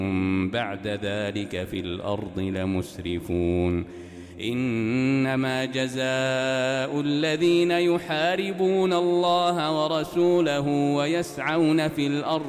بعد ذلك في الأرض لمسرفون إنما جزاء الذين يحاربون الله ورسوله ويسعون في الأرض